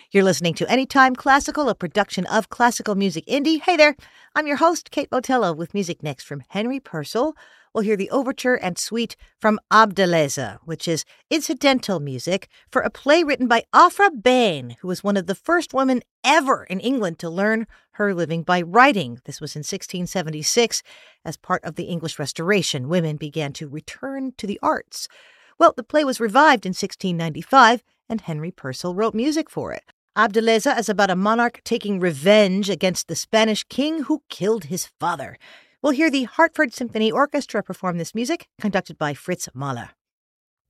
You're listening to Anytime Classical, a production of Classical Music Indie. Hey there, I'm your host, Kate Botello, with music next from Henry Purcell. We'll hear the overture and suite from Abdeleze, which is incidental music for a play written by Afra Bain, who was one of the first women ever in England to learn her living by writing. This was in 1676. As part of the English Restoration, women began to return to the arts. Well, the play was revived in 1695, and Henry Purcell wrote music for it. Abdeleze is about a monarch taking revenge against the Spanish king who killed his father. We'll hear the Hartford Symphony Orchestra perform this music, conducted by Fritz Mahler.